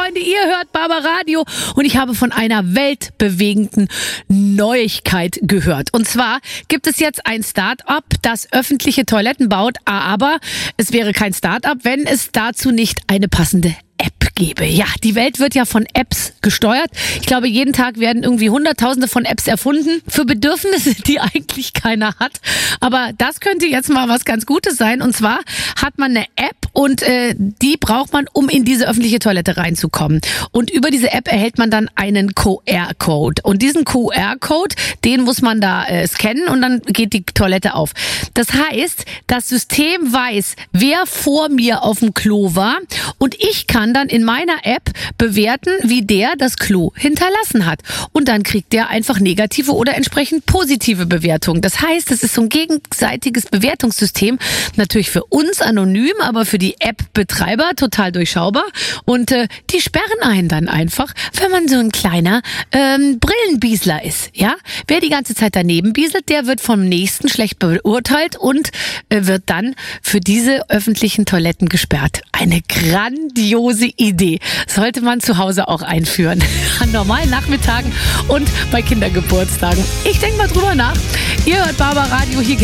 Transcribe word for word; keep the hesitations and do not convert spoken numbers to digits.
Freunde, ihr hört Barbaradio und ich habe von einer weltbewegenden Neuigkeit gehört. Und zwar gibt es jetzt ein Start-up, das öffentliche Toiletten baut, aber es wäre kein Start-up, wenn es dazu nicht eine passende App gebe. Ja, die Welt wird ja von Apps gesteuert. Ich glaube, jeden Tag werden irgendwie Hunderttausende von Apps erfunden für Bedürfnisse, die eigentlich keiner hat. Aber das könnte jetzt mal was ganz Gutes sein. Und zwar hat man eine App und äh, die braucht man, um in diese öffentliche Toilette reinzukommen. Und über diese App erhält man dann einen Q R-Code. Und diesen Q R-Code, den muss man da äh, scannen und dann geht die Toilette auf. Das heißt, das System weiß, wer vor mir auf dem Klo war und ich kann dann in meiner App bewerten, wie der das Klo hinterlassen hat. Und dann kriegt der einfach negative oder entsprechend positive Bewertungen. Das heißt, es ist so ein gegenseitiges Bewertungssystem. Natürlich für uns anonym, aber für die App-Betreiber total durchschaubar. Und äh, die sperren einen dann einfach, wenn man so ein kleiner ähm, Brillenbiesler ist. Ja? Wer die ganze Zeit daneben bieselt, der wird vom Nächsten schlecht beurteilt und äh, wird dann für diese öffentlichen Toiletten gesperrt. Eine grandiose Idee. Sollte man zu Hause auch einführen. An normalen Nachmittagen und bei Kindergeburtstagen. Ich denke mal drüber nach. Ihr hört Barbaradio, hier